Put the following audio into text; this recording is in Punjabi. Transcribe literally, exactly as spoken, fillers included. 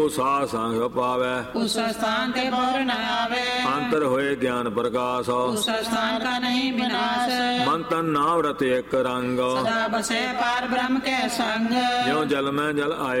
ਸਾਧ ਸੰਗ ਪਾਵੈ उस स्थान ते मोर न आवे। ਅੰਤਰ ਹੋਏ ਗਿਆਨ ਪ੍ਰਕਾਸ਼ उस स्थान का नहीं विनाश। ਮਨ ਤਨ ਨਾਮ ਰਤ ਇੱਕ ਰੰਗ सदा बसे पार ब्रह्म के संग। ਜਿਉ ਜਲ ਮੈਂ ਜਲ ਆਏ